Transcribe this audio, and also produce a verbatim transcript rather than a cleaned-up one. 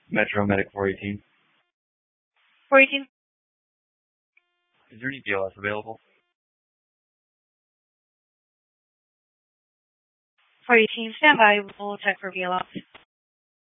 Metro Medic four eighteen. four eighteen. Is there any B L S available? four eighteen, stand by. We'll check for B L S.